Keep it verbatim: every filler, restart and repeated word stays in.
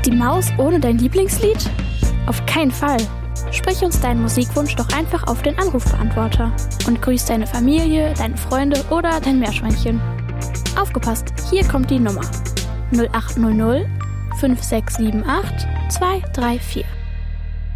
die Maus ohne dein Lieblingslied? Auf keinen Fall. Sprich uns deinen Musikwunsch doch einfach auf den Anrufbeantworter und grüß deine Familie, deine Freunde oder dein Meerschweinchen. Aufgepasst, hier kommt die Nummer null acht null null fünf sechs sieben acht zwei drei vier.